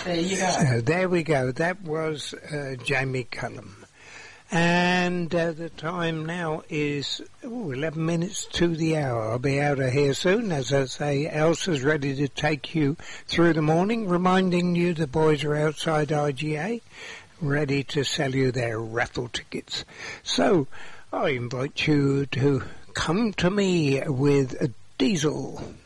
There you go. So there we go. That was Jamie Cullum. And the time now is 11 minutes to the hour. I'll be out of here soon. As I say, Elsa's ready to take you through the morning, reminding you the boys are outside IGA, ready to sell you their raffle tickets. So I invite you to come to me with a Diesel.